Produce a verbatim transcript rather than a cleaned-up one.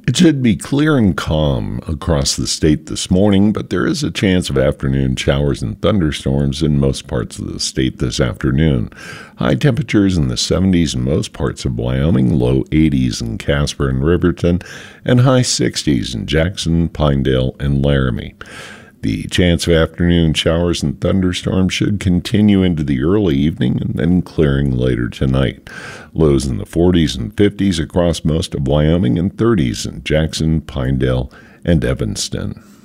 It should be clear and calm across the state this morning, but there is a chance of afternoon showers and thunderstorms in most parts of the state this afternoon. High temperatures in the seventies in most parts of Wyoming, low eighties in Casper and Riverton, and high sixties in Jackson, Pinedale, and Laramie. The chance of afternoon showers and thunderstorms should continue into the early evening and then clearing later tonight. Lows in the forties and fifties across most of Wyoming and thirties in Jackson, Pinedale, and Evanston.